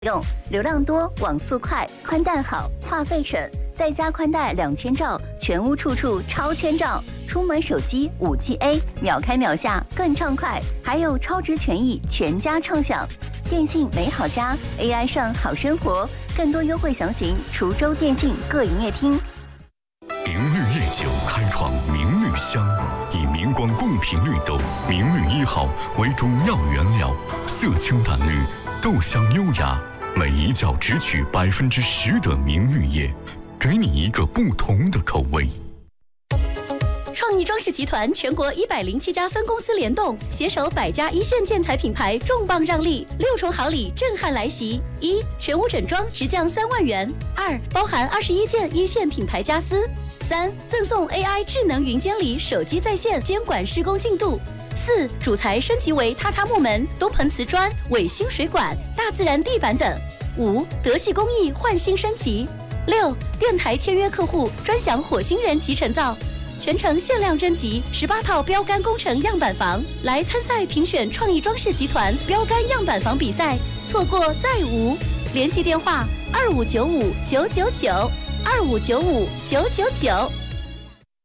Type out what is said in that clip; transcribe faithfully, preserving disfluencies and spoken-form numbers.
用，流量多，网速快，宽带好，话费省，再加宽带两千兆，全屋处处超千兆。出门手机五 G A， 秒开秒下更畅快，还有超值权益，全家畅享。电信美好家 A I 上好生活，更多优惠详询滁州电信各营业厅。 明绿夜酒开创明绿香，以明光贡品绿豆明绿一号为主要原料，色清淡绿，豆香优雅，每一窖只取百分之十的明绿叶，给你一个不同的口味。 创意装饰集团全国一百零七家分公司联动，携手百家一线建材品牌，重磅让利，六重好礼震撼来袭：一、全屋整装直降三万元；二、包含二十一件一线品牌家私；三、赠送 A I 智能云监理，手机在线监管施工进度；四、主材升级为榻榻木门、东盆瓷砖、伟星水管、大自然地板等；五、德系工艺焕新升级；六、电台签约客户专享火星人集成灶。全程限量征集十八套标杆工程样板房，来参赛评选创意装饰集团标杆样板房比赛，错过再无。联系电话：二五九五九九九，二五九五九九九。